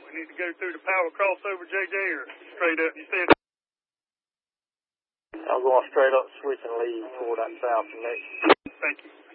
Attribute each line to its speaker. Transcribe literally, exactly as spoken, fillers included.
Speaker 1: We need to go through the power crossover, J J, or straight up? You said.
Speaker 2: I'm going straight up, switch and leave toward that south next.
Speaker 1: Thank you.